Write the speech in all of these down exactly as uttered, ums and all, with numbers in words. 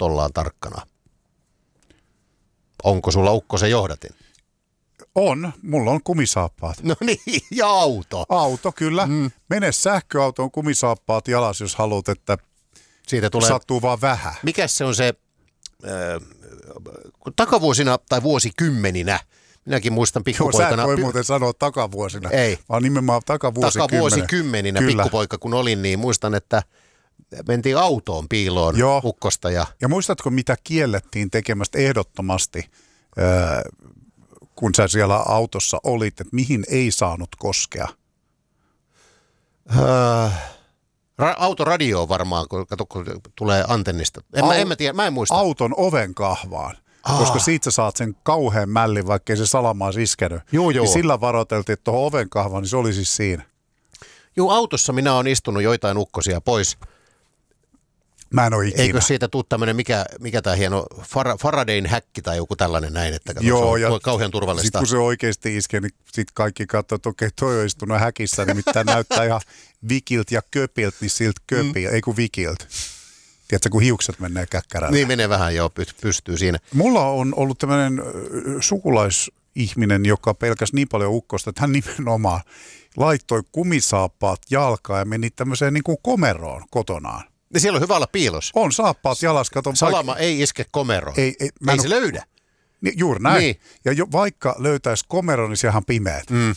ollaan tarkkana. Onko sulla ukkosen johdatin? On. Mulla on kumisaappaat. No niin, ja auto. Auto, kyllä. Mm. Mene sähköautoon kumisaappaat jalas, jos haluat, että siitä tulee... sattuu vaan vähän. Mikäs se on se, äh, takavuosina tai vuosikymmeninä, minäkin muistan pikkupoikana... Joo, sä et voi muuten sanoa takavuosina, ei. vaan nimenomaan takavuosikymmenenä. Takavuosikymmeninä pikkupoika kun olin, niin muistan, että mentiin autoon piiloon Joo. ukkosta. Ja... ja muistatko, mitä kiellettiin tekemästä ehdottomasti, äh, kun sä siellä autossa olit, että mihin ei saanut koskea? Öö, ra- autoradio varmaan, kun, kato, kun tulee antennista. En, Au- mä, en mä tiedä, mä en muista. Auton oven kahvaan, Aa. koska siitä sä saat sen kauhean mällin, vaikkei se salamaa iskenyt. Joo, joo. Niin sillä varoiteltiin, että tuohon oven kahvaan, niin se oli siis siinä. Joo, autossa minä olen istunut joitain ukkosia pois. Mä en ole ikinä. Eikö siitä tule tämmöinen, mikä, mikä tämä hieno Far- Faradayn häkki tai joku tällainen näin, että kato, Joo, se on kauhean turvallista. Sitten kun se oikeasti iskee, niin sitten kaikki katsoo, että okei, toi on istunut häkissä, nimittäin näyttää ihan vikilt ja köpilt, niin siltä köpilt, mm. ei kun vikilt. Tiedätkö, kun hiukset menee käkkärällä. Niin menee vähän, joo, pystyy siinä. Mulla on ollut tämmöinen sukulaisihminen, joka pelkäsi niin paljon ukkosta, että hän nimenomaan laittoi kumisaappaat jalkaan ja meni tämmöiseen niin kuin komeroon kotonaan. Ja siellä on hyvä olla piilos. On saappaat jalas. Kato, Salama vaikka... ei iske komeroon. Ei, ei, ei se ole... löydä. Niin, juuri näin. Niin. Ja jo, vaikka löytäisi komeron, niin sehän on pimeät. Mm.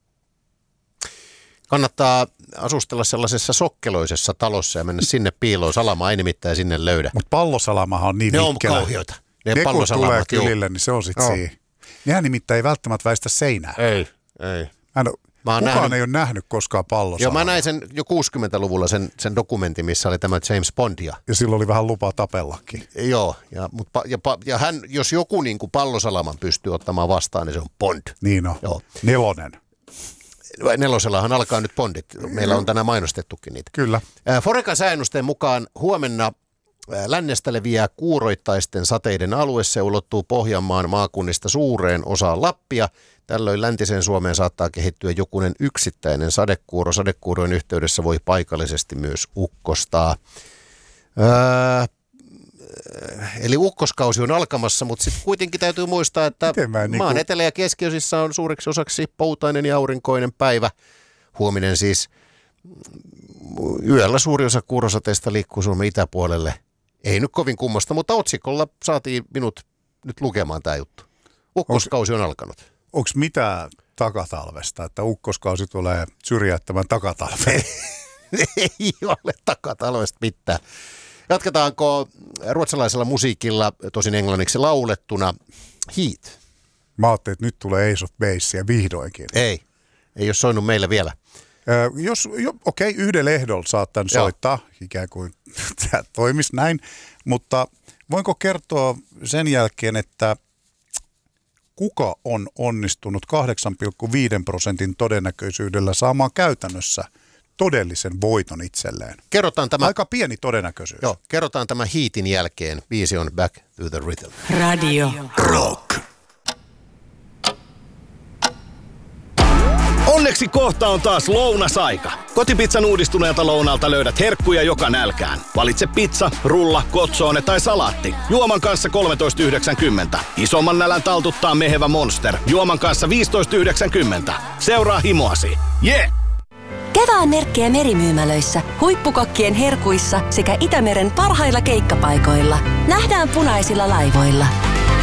Kannattaa asustella sellaisessa sokkeloisessa talossa ja mennä sinne piiloon. Salama ei nimittäin sinne löydä. Mutta pallosalamahan on niin ne vikkelä. Ne on kauheita. Ne, ne kun tulee kylille, joo. niin se on sitten no. siinä. Nehän nimittäin ei välttämättä väistä seinää. Ei, ei. Mä en ole... Kukaan nähnyt, ei ole nähnyt koskaan pallosalamaa. Joo, mä näin sen jo kuusikymmentäluvulla sen, sen dokumentin, missä oli tämä James Bond. Ja, ja silloin oli vähän lupa tapellakin. Joo, ja, mutta, ja, ja hän, jos joku niin kuin pallosalaman pystyy ottamaan vastaan, niin se on Bond. Niin on. Joo. Nelonen. Nelosellahan alkaa nyt Bondit. Meillä on tänään mainostettukin niitä. Kyllä. Forecan säännösten mukaan huomenna lännestä leviää kuuroittaisten sateiden alue. Se ulottuu Pohjanmaan maakunnista suureen osaan Lappia. Tällöin läntiseen Suomeen saattaa kehittyä jokunen yksittäinen sadekuuro. Sadekuurojen yhteydessä voi paikallisesti myös ukkostaa. Öö, eli ukkoskausi on alkamassa, mutta sitten kuitenkin täytyy muistaa, että maan niinku... etelä- ja keskiosissa on suureksi osaksi poutainen ja aurinkoinen päivä. Huominen siis yöllä suuri osa kuurosateista liikkuu Suomen itäpuolelle. Ei nyt kovin kummosta, mutta otsikolla saatiin minut nyt lukemaan tämä juttu. Ukkoskausi on alkanut. Onko mitään takatalvesta, että ukkoskausi tulee syrjäyttämään takatalveen? Ei ole takatalvesta mitään. Jatketaanko ruotsalaisella musiikilla, tosin englanniksi laulettuna, Heat? Mä ajattelin, että nyt tulee Ace of Basea vihdoinkin. Ei, ei ole soinut meille vielä. Ö, jos, jo, okei, yhdellä ehdolla saat tämän Joo. soittaa, ikään kuin tämä toimisi näin, mutta voinko kertoa sen jälkeen, että kuka on onnistunut kahdeksan pilkku viisi prosentin todennäköisyydellä saamaan käytännössä todellisen voiton itselleen? Kerrotaan tämä, aika pieni todennäköisyys. Joo, kerrotaan tämä Heatin jälkeen. Biisi on Back to the Rhythm. Radio Rock. Onneksi kohta on taas lounasaika. Kotipizzan uudistuneelta lounalta löydät herkkuja joka nälkään. Valitse pizza, rulla, kotsoone tai salaatti. Juoman kanssa kolmetoista yhdeksänkymmentä. Isomman nälän taltuttaa mehevä Monster. Juoman kanssa viisitoista yhdeksänkymmentä. Seuraa himoasi. Yeah! Kevään merkkejä merimyymälöissä, huippukokkien herkuissa sekä Itämeren parhailla keikkapaikoilla. Nähdään punaisilla laivoilla.